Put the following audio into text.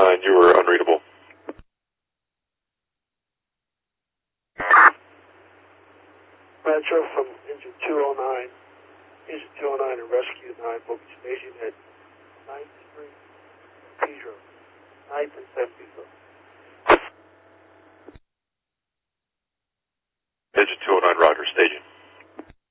209, you were unreadable. Metro from engine 209. Engine 209 and rescue 9 will be staging at 9th Street, Pedro. 9th and 7th Pedro.